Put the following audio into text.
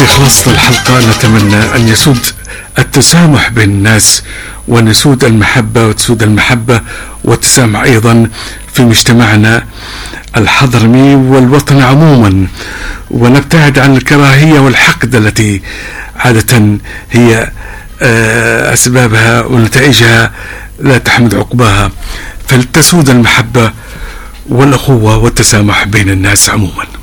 في خلاصة الحلقة نتمنى أن يسود التسامح بين الناس، وأن يسود المحبة وتسود المحبة والتسامح أيضا في مجتمعنا الحضرمي والوطن عموما، ونبتعد عن الكراهية والحقد التي عادة هي أسبابها ونتائجها لا تحمد عقباها، فلتسود المحبة والأخوة والتسامح بين الناس عموما.